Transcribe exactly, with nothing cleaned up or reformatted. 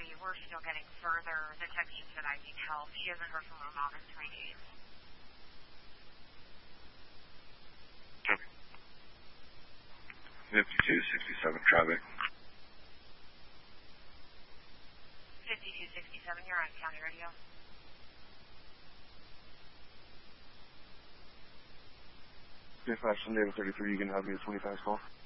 Copy. We're still getting further. The text just said I need help. She hasn't heard from her mom in three days. Okay. fifty-two sixty-seven traffic. fifty-two sixty-seven, you're on County Radio. Dispatch San Diego thirty-three, you can have me a twenty-five call.